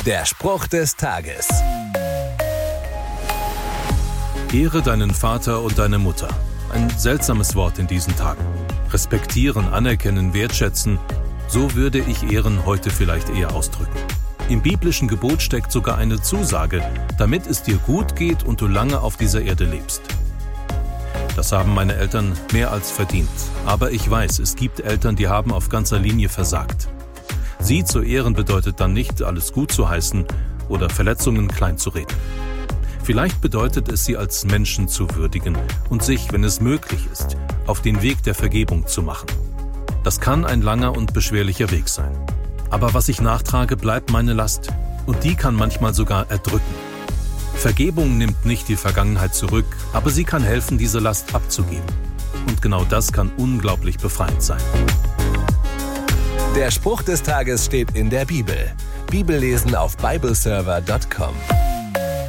Der Spruch des Tages. Ehre deinen Vater und deine Mutter. Ein seltsames Wort in diesen Tagen. Respektieren, anerkennen, wertschätzen, so würde ich Ehren heute vielleicht eher ausdrücken. Im biblischen Gebot steckt sogar eine Zusage, damit es dir gut geht und du lange auf dieser Erde lebst. Das haben meine Eltern mehr als verdient. Aber ich weiß, es gibt Eltern, die haben auf ganzer Linie versagt. Sie zu ehren bedeutet dann nicht, alles gut zu heißen oder Verletzungen klein zu reden. Vielleicht bedeutet es, sie als Menschen zu würdigen und sich, wenn es möglich ist, auf den Weg der Vergebung zu machen. Das kann ein langer und beschwerlicher Weg sein. Aber was ich nachtrage, bleibt meine Last. Und die kann manchmal sogar erdrücken. Vergebung nimmt nicht die Vergangenheit zurück, aber sie kann helfen, diese Last abzugeben. Und genau das kann unglaublich befreiend sein. Der Spruch des Tages steht in der Bibel. Bibellesen auf bibleserver.com.